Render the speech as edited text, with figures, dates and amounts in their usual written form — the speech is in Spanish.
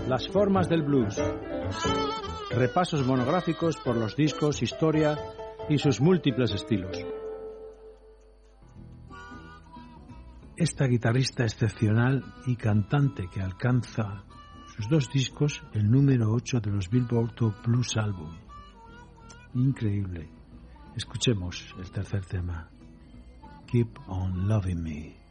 Las formas del blues. Repasos monográficos por los discos, historia y sus múltiples estilos. Esta guitarrista excepcional y cantante que alcanza sus 2 discos el número 8 de los Billboard Top Blues Album. Increíble. Escuchemos el tercer tema. Keep on Loving Me.